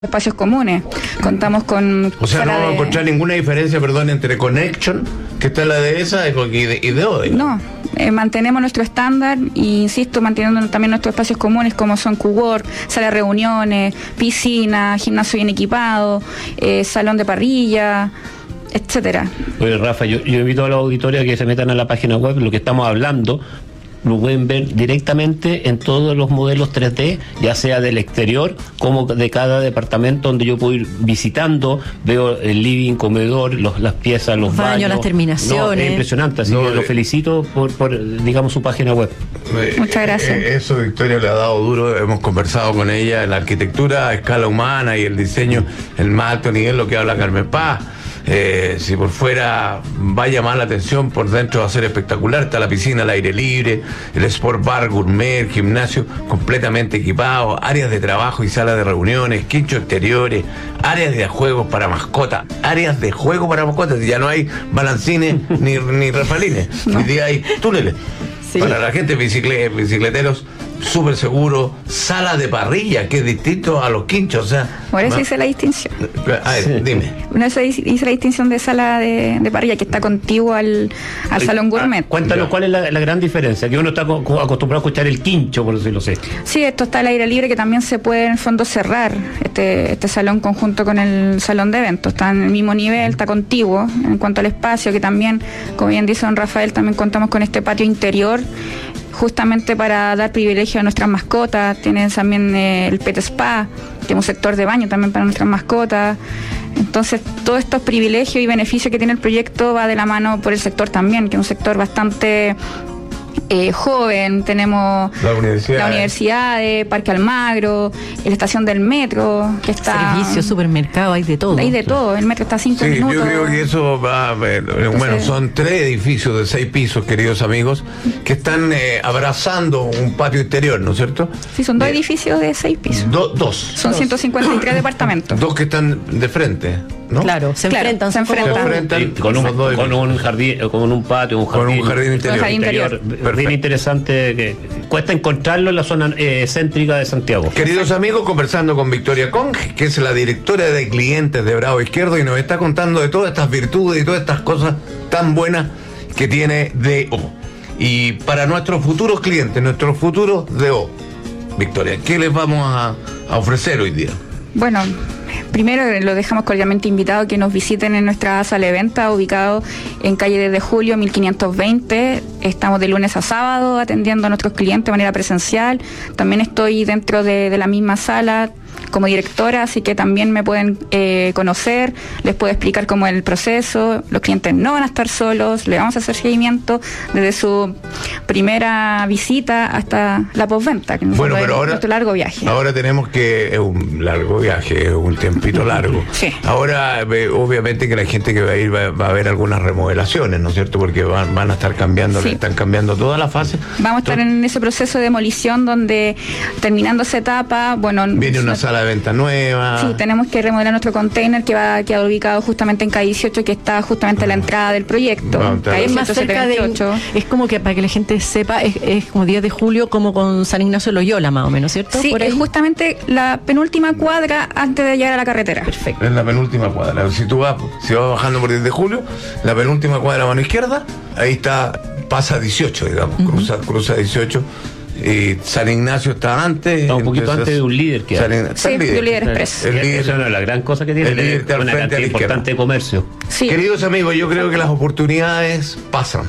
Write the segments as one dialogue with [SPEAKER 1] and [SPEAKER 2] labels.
[SPEAKER 1] espacios comunes. Contamos con...
[SPEAKER 2] O sea, no vamos a encontrar ninguna diferencia, perdón, entre Connection, que está en la dehesa, y de hoy.
[SPEAKER 1] No, mantenemos nuestro estándar e insisto, manteniendo también nuestros espacios comunes como son cowork, sala de reuniones, piscina, gimnasio bien equipado, salón de parrilla, etcétera.
[SPEAKER 3] Oye, Rafa, yo invito a los auditores a que se metan a la página web. Lo que estamos hablando lo pueden ver directamente en todos los modelos 3D, ya sea del exterior como de cada departamento, donde yo puedo ir visitando, veo el living, comedor, las piezas, los baños,
[SPEAKER 4] las terminaciones.
[SPEAKER 3] No, es impresionante, así que lo felicito por digamos, su página web.
[SPEAKER 1] Muchas gracias.
[SPEAKER 2] Eso Victoria le ha dado duro, hemos conversado con ella, la arquitectura a escala humana y el diseño, el más alto nivel, lo que habla Carmen Paz. Si por fuera va a llamar la atención, por dentro va a ser espectacular. Está la piscina al aire libre, el sport bar gourmet, el gimnasio completamente equipado, áreas de trabajo y salas de reuniones, quinchos exteriores, áreas de juegos para mascotas, ya no hay balancines ni refalines, hoy día hay túneles. Sí. Para la gente bicicleteros, súper seguro, sala de parrilla, que es distinto a los quinchos, o sea...
[SPEAKER 1] Por eso hice la distinción.
[SPEAKER 2] A ver, dime.
[SPEAKER 1] Por eso hice la distinción de sala de parrilla, que está contiguo al salón gourmet.
[SPEAKER 3] Cuéntanos cuál es la gran diferencia, que uno está acostumbrado a escuchar el quincho, por decirlo así.
[SPEAKER 1] Sí, esto está al aire libre, que también se puede en el fondo cerrar, este salón conjunto con el salón de eventos. Está en el mismo nivel, está contiguo en cuanto al espacio, que también, como bien dice don Rafael, también contamos con este patio interior, justamente para dar privilegio a nuestras mascotas. Tienen también el pet spa, tenemos un sector de baño también para nuestras mascotas. Entonces, todos estos privilegios y beneficios que tiene el proyecto va de la mano por el sector también, que es un sector bastante joven. Tenemos la universidad de Parque Almagro, la estación del metro, que está...
[SPEAKER 4] Servicios, supermercado, hay de todo.
[SPEAKER 1] Hay de todo, el metro está a 5 minutos.
[SPEAKER 2] Yo creo que eso va a ver. Bueno, son 3 edificios de 6 pisos, queridos amigos, que están abrazando un patio interior, ¿no es cierto?
[SPEAKER 1] Sí, son 2 edificios de 6 pisos.
[SPEAKER 2] Dos.
[SPEAKER 1] Son 153 departamentos.
[SPEAKER 2] 2 que están de frente, ¿no?
[SPEAKER 4] Claro, se enfrentan.
[SPEAKER 3] Con un jardín, con un patio,
[SPEAKER 2] con un jardín
[SPEAKER 3] interior. Bien interesante, que cuesta encontrarlo en la zona céntrica de Santiago.
[SPEAKER 2] Queridos amigos, conversando con Victoria Kong, que es la directora de clientes de Bravo Izquierdo, y nos está contando de todas estas virtudes y todas estas cosas tan buenas que tiene DO. Y para nuestros futuros clientes, nuestros futuros DO, Victoria, ¿qué les vamos a ofrecer hoy día?
[SPEAKER 1] Bueno, primero lo dejamos cordialmente invitado a que nos visiten en nuestra sala de venta, ubicado en calle 10 de julio 1520. Estamos de lunes a sábado atendiendo a nuestros clientes de manera presencial. También estoy dentro de la misma sala como directora, así que también me pueden conocer, les puedo explicar cómo es el proceso. Los clientes no van a estar solos, le vamos a hacer seguimiento desde su primera visita hasta la postventa, que
[SPEAKER 2] bueno, pero ahora,
[SPEAKER 1] nuestro largo viaje.
[SPEAKER 2] Ahora tenemos que, es un largo viaje, es un tiempito largo.
[SPEAKER 1] Sí.
[SPEAKER 2] Ahora, obviamente que la gente que va a ir va a ver algunas remodelaciones, ¿no es cierto? Porque van a estar cambiando, sí. Están cambiando toda la fase.
[SPEAKER 1] Vamos a estar en ese proceso de demolición donde, terminando esa etapa, bueno...
[SPEAKER 2] Viene una sala de venta nueva.
[SPEAKER 1] Sí, tenemos que remodelar nuestro container que va a quedar ubicado justamente en calle 18, que está justamente a la entrada del proyecto.
[SPEAKER 4] Es más cerca de... Es como que, para que la gente sepa, es como 10 de julio, como con San Ignacio de Loyola, más o menos, ¿cierto?
[SPEAKER 1] Sí, es justamente la penúltima cuadra antes de llegar a la carretera.
[SPEAKER 4] Perfecto.
[SPEAKER 2] Es la penúltima cuadra. Si vas bajando por 10 de julio, la penúltima cuadra a mano izquierda, ahí está, pasa 18, digamos, cruza 18. Y San Ignacio está antes.
[SPEAKER 3] Está un poquito antes de un líder que hay.
[SPEAKER 1] Sí, de un líder express.
[SPEAKER 3] Esa es una de las gran cosas que tiene.
[SPEAKER 2] El líder está
[SPEAKER 3] una cantidad importante de comercio.
[SPEAKER 1] Sí.
[SPEAKER 2] Queridos amigos, yo creo que las oportunidades pasan.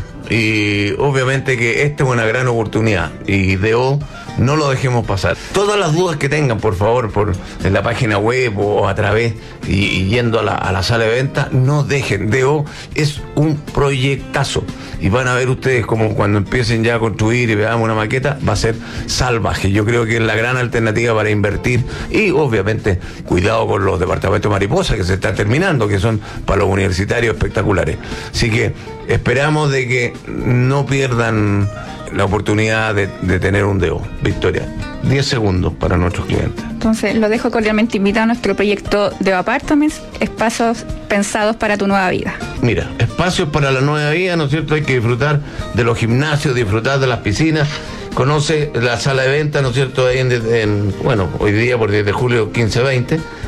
[SPEAKER 2] Y obviamente que esta es una gran oportunidad. Y DO, no lo dejemos pasar. Todas las dudas que tengan, por favor, en la página web o a través y yendo a la sala de venta, no dejen. DO es un proyectazo. Y van a ver ustedes como cuando empiecen ya a construir y veamos una maqueta, va a ser salvaje. Yo creo que es la gran alternativa para invertir. Y obviamente, cuidado con los departamentos mariposa que se están terminando, que son para los universitarios espectaculares. Así que esperamos de que no pierdan la oportunidad de tener un DO. Victoria, 10 segundos para nuestros clientes.
[SPEAKER 1] Entonces, lo dejo cordialmente invitado a nuestro proyecto DO Apartments, espacios pensados para tu nueva vida.
[SPEAKER 2] Mira, espacios para la nueva vida, ¿no es cierto? Hay que disfrutar de los gimnasios, disfrutar de las piscinas. Conoce la sala de venta, ¿no es cierto? Bueno, hoy día por 10 de julio 15-20.